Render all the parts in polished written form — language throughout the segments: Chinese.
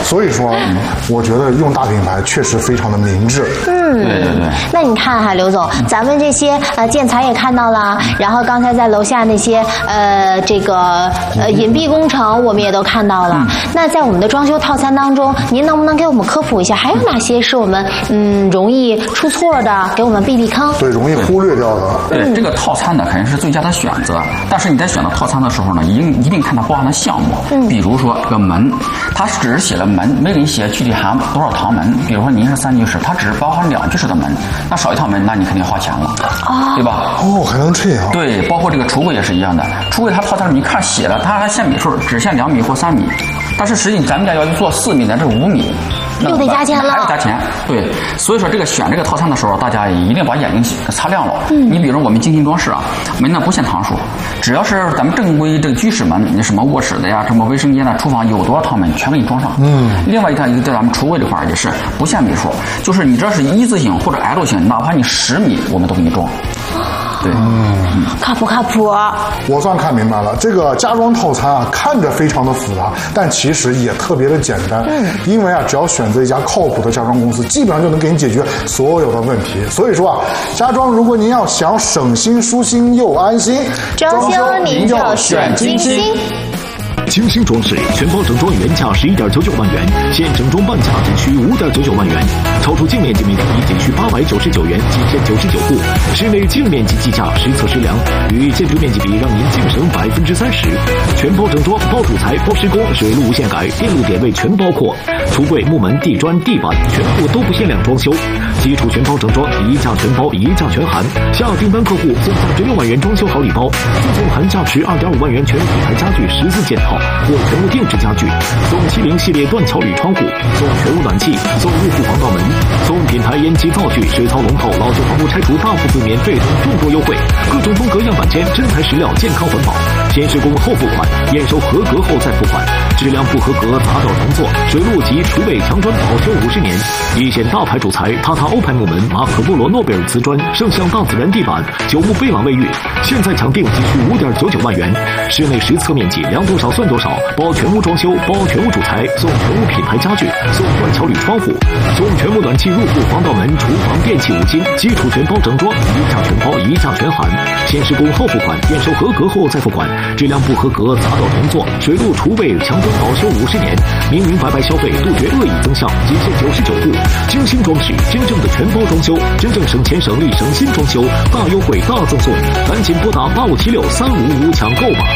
所以说，我觉得用大品牌确实非常的明智。 对。 那你看哈，刘总，咱们这些建材也看到了，然后刚才在楼下那些隐蔽工程我们也都看到了。那在我们的装修套餐当中，您能不能给我们科普一下，还有哪些是我们容易出错的，给我们避避坑？ 对，容易忽略掉的。 对，这个套餐呢肯定是最佳的选择，但是你在选择套餐的时候呢，一定看它包含的项目。比如说这个门，它只是写了门，没给你写具体含多少堂门。比如说您是3居室，它只是包含2居室的门，那少一套门，那你肯定花钱了，对吧？ 哦，还能这样？ 对，包括这个橱柜也是一样的，橱柜它套餐里面看写了，它还限米数，只限2米或3米，但是实际咱们家要做4米乃至5米。 又得加钱了， 还要加钱。对，所以说选这个套餐的时候，大家一定把眼睛擦亮了。你比如我们精心装饰啊，门呢不限堂数，只要是咱们正规这个居室门，你什么卧室的呀，什么卫生间的、厨房有多少套门，全给你装上。另外一个在咱们橱柜这块也是不限米数，就是你这是一字形或者 L 型，哪怕你10米，我们都给你装。对， 靠谱靠谱。 我算看明白了，这个家装套餐啊，看着非常的复杂，但其实也特别的简单。因为啊，只要选择一家靠谱的家装公司，基本上就能给你解决所有的问题。所以说啊，家装如果您要想省心、舒心又安心， 装修您就选金星。 精心装饰全包整装原价11.99万元，现整装半价仅需5.99万元，超出净面积每平米仅需899元，仅限99户。室内净面积计价实测实量，与建筑面积比，让您净省30%。全包整装，包主材、包施工、水路无限改，电路点位全包括。橱柜、木门、地砖、地板全部都不限量装修。基础全包整装，一价全包，一价全含。下订单客户送36万元装修好礼包，附送含价值2.5万元全品牌家具14件套。或全屋定制家具，送70系列断桥铝窗户，送全屋暖气，送入户防盗门，送品牌烟机灶具、水槽龙头、老旧房屋拆除大部分免费等众多优惠，各种风格样板间，真材实料，健康环保，先施工后付款，验收合格后再付款，质量不合格砸掉重做，水路及厨卫墙砖保修50年，一线大牌主材，塔塔欧派木门、马可波罗诺贝尔瓷砖、圣象大自然地板、9木贝朗卫浴，现在抢定仅需5.99万元，室内实测面积量多少算多少，包全屋装修，包全屋主材，送全屋品牌家具，送断桥铝窗户，送全屋暖气入户防盗门、厨房电器5金，基础全包整装，一价全包，一价全含，先施工后付款，验收合格后再付款，质量不合格砸掉重做，水路厨卫墙砖保修50年，明明白白消费，杜绝恶意增项，仅限99户。精心装饰，真正的全包装修，真正省钱省力省心装修，大优惠大赠送，赶紧拨打85763555抢购吧。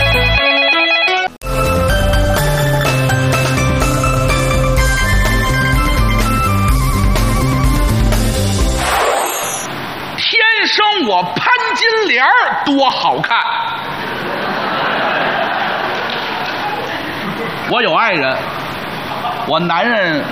我潘金莲多好看！我有爱人，我男人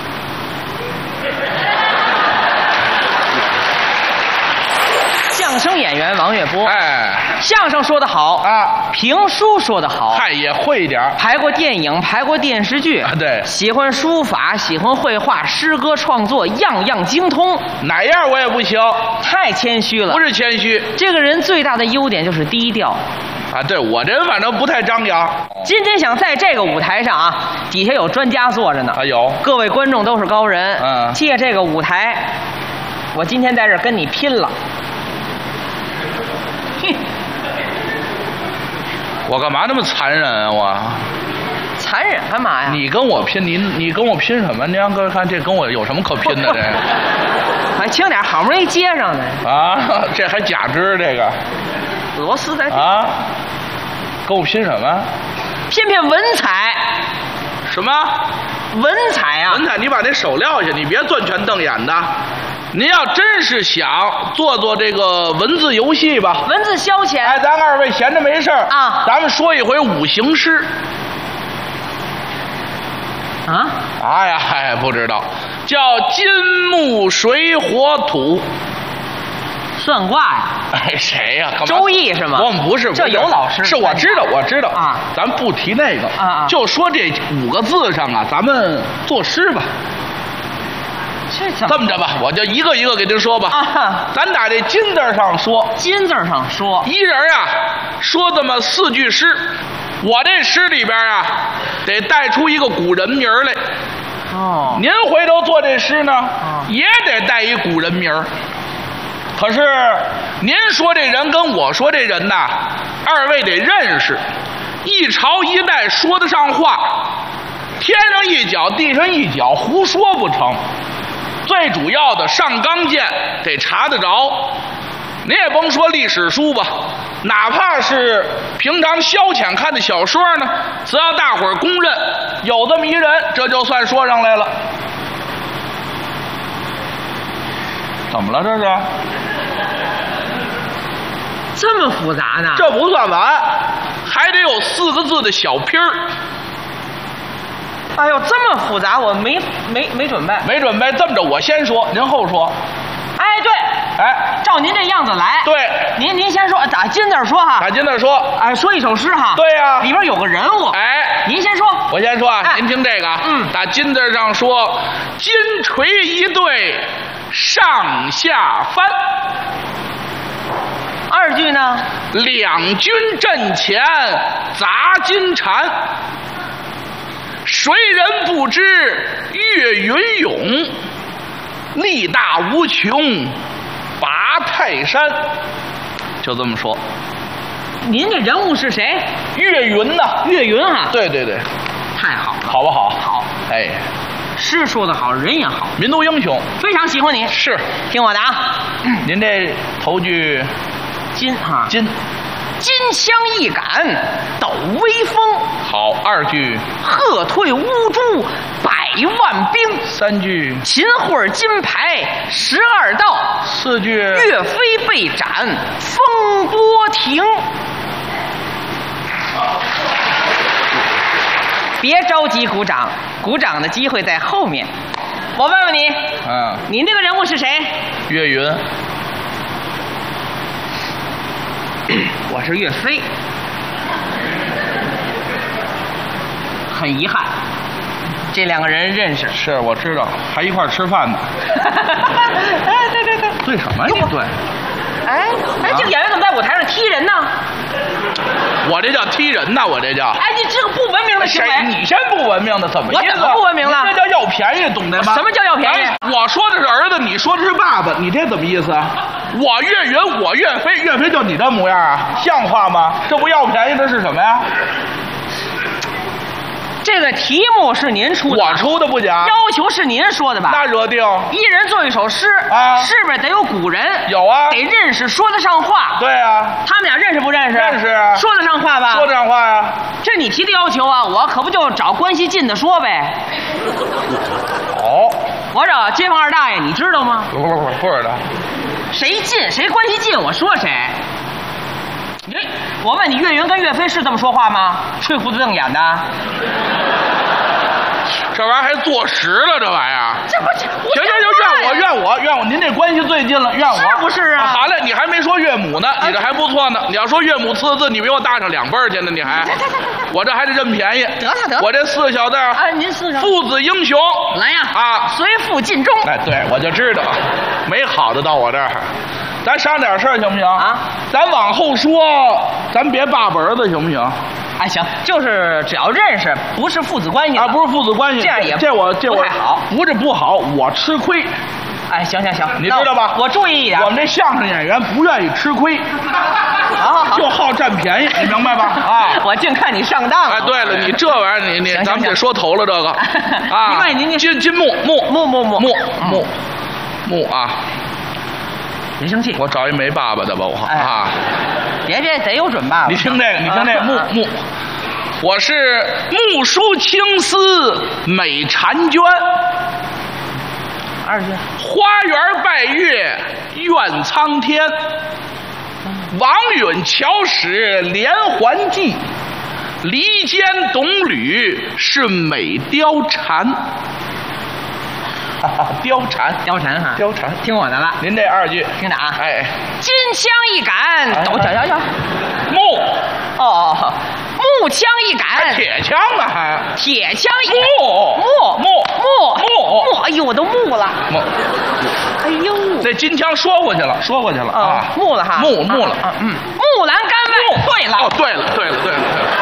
相声演员王月波，相声说得好啊， 评书说得好， 嗨也会一点， 拍过电影，拍过电视剧， 对， 喜欢书法，喜欢绘画，诗歌创作样样精通， 哪样我也不行， 太谦虚了， 不是谦虚， 这个人最大的优点就是低调。 啊，对我这人反正不太张扬。 今天想在这个舞台上啊，底下有专家坐着呢， 有各位观众都是高人，借这个舞台，我今天在这儿跟你拼了。 我干嘛那么残忍啊？我残忍干嘛呀？ 你跟我拼，你跟我拼什么？你让各位看，这跟我有什么可拼的？这还轻点，好不容易接上的啊！这还假肢这个螺丝在啊？跟我拼什么？ 拼文采。 什么文采啊？ 文采，你把那手撂下，你别攥拳瞪眼的。您要真是想做这个文字游戏吧， 文字消遣， 哎，咱二位闲着没事啊， 咱们说一回5行诗。 啊？ 哎呀，还不知道，叫金木水火土。 算卦呀？ 哎，谁呀？ 周易是吗？ 我们不是， 这有老师。 是我知道啊， 咱不提那个啊， 就说这5个字上啊，咱们作诗吧。这么着吧，我就一个一个给您说吧。 啊， 咱打这金字上说。 金字上说。 一人啊，说这么4句诗。 我这诗里边啊，得带出一个古人名来。 哦， 您回头做这诗呢，也得带一古人名。可是您说这人跟我说这人呐，二位得认识，一朝一代说得上话，天上一脚地上一脚，胡说不成。最主要的上纲件得查得着。您也甭说历史书吧，哪怕是平常消遣看的小说呢，只要大伙儿公认有这么一人，这就算说上来了。怎么了这是？ 这么复杂呢？ 这不算完，还得有4个字的小批儿。 哎呦，这么复杂，我没准备。 没准备，这么着，我先说，您后说。 哎，对， 哎， 照您这样子来。 对， 您先说，打金字说哈。 打金字说。 哎，说一首诗哈。 对呀， 里边有个人物。 哎， 您先说。 我先说啊， 哎您听这个啊。打金字上说，金锤一对上下翻。 二句呢？ 两军阵前砸金蝉。谁人不知岳云勇，力大无穷拔泰山。就这么说。 您这人物是谁？ 岳云呐。 岳云啊。 对对对。 太好了。 好不好？ 好。 哎， 诗说得好，人也好， 民族英雄， 非常喜欢你。 是。 听我的啊。 您这头句金哈。 金。 金枪一杆抖威风。 好，二句喝退乌珠100万兵。 三句秦桧金牌12道。 四句岳飞被斩风波亭。别着急鼓掌，鼓掌的机会在后面。我问问你，你那个人物是谁？ 岳云。 我是岳飞。很遗憾，这两个人认识。 是，我知道，还一块儿吃饭呢。 哎，对对对。 对什么？你对？ 哎，这个演员怎么在舞台上踢人呢？ 我这叫踢人呐，我这叫。 哎，你这个不文明的行为。 你先不文明的，怎么意思？ 我怎么不文明了？ 这叫要便宜，懂得吗？ 什么叫要便宜？ 我说的是儿子，你说的是爸爸，你这怎么意思啊？我岳云，我岳飞，岳飞就你这模样啊，像话吗？这不要便宜，这是什么呀？ 这个题目是您出的， 我出的不假。 要求是您说的吧？ 那惹定。 一人做一首诗啊， 是不是得有古人？ 有啊， 得认识，说得上话。 对啊， 他们俩认识不认识？ 认识啊， 说得上话吧？ 说得上话呀。 这你提的要求啊，我可不就找关系近的说呗。 哦， 我找街坊二大爷，你知道吗？ 不知道。 谁近谁关系近，我说谁。我问你，岳云跟岳飞是这么说话吗？吹胡子瞪眼的。 这玩意儿还坐实了，这玩意儿。 这不行， 怨我，您这关系最近了，怨我。 是不是啊？ 好嘞，你还没说岳母呢，你这还不错呢。你要说岳母4个字，你比我大上2辈去呢，你还。我这还得认便宜。 得， 我这4个小字啊， 您4个。 父子英雄。 来呀！ 啊， 随父尽忠。 哎，对，我就知道，没好的到我这儿。咱商点事儿行不行啊？ 咱往后说，咱别爸爸儿子行不行？ 哎，行，就是只要认识，不是父子关系啊，不是父子关系， 这样也这我不太好， 不是不好，我吃亏。 哎，行， 你知道吧？ 我注意一点。 我们这相声演员不愿意吃亏， 好， 就好占便宜，你明白吧？啊， 我净看你上当了。 哎，对了，你这玩意儿，你咱们得说头了这个啊。 您金木啊。 别生气， 我找一没爸爸的吧，我啊， 别得有准爸爸。 你听这个，木，我是木梳青丝美婵娟， 二句， 花园拜月怨苍天，王允巧使连环计，离间董吕是美貂蝉。貂蝉哈，貂蝉， 听我的了。 您这2句听着啊， 哎， 金枪一杆，抖脚， 木， 木枪一杆， 铁枪啊，还铁枪一木， 哎呦，我都木了，哎呦， 这金枪说过去了啊， 木了哈， 木了， 木兰杆外，对了， 对了。